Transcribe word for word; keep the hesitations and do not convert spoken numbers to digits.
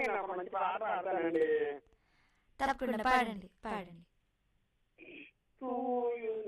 నేను ఒక మంచి పాట పాడతానండి. తప్పకుండా పాడండి పాడండి. సూర్యుడు